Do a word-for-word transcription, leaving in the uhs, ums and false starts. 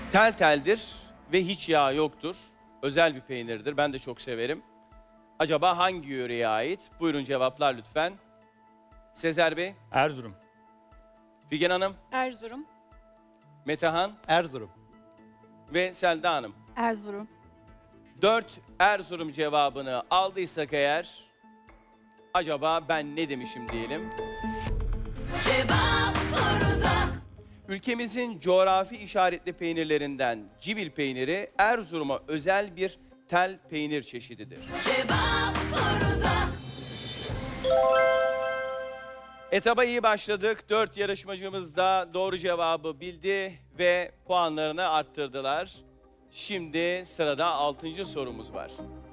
Tel teldir ve hiç yağ yoktur. Özel bir peynirdir. Ben de çok severim. Acaba hangi yöreye ait? Buyurun cevaplar lütfen. Sezer Bey, Erzurum. Figen Hanım, Erzurum. Metehan Erzurum. ve Selda Hanım. Erzurum. Dört Erzurum cevabını aldıysak eğer, acaba ben ne demişim diyelim. Cevap soruda. Ülkemizin coğrafi işaretli peynirlerinden civil peyniri Erzurum'a özel bir tel peynir çeşididir. Cevap soruda. Etaba iyi başladık. Dört yarışmacımız da doğru cevabı bildi ve puanlarını arttırdılar. Şimdi sırada altıncı sorumuz var.